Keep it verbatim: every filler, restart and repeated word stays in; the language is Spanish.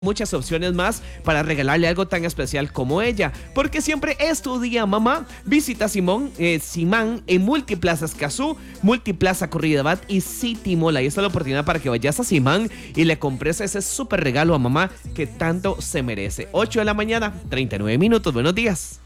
muchas opciones más para regalarle algo tan especial como ella, porque siempre es tu día, mamá. Visita Simón, eh, Simán en Multiplaza Escazú, Multiplaza Curridabat y City Mall. Ahí está la oportunidad para que vayas a Simán y le compres ese súper regalo a mamá que tanto se merece. ocho de la mañana, treinta y nueve minutos. Buenos días.